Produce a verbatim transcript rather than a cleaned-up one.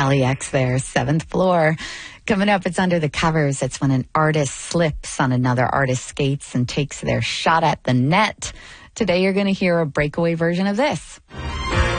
L E X there, Seventh Floor. Coming up, it's Under the Covers. It's when an artist slips on another artist's skates and takes their shot at the net. Today, you're going to hear a breakaway version of this.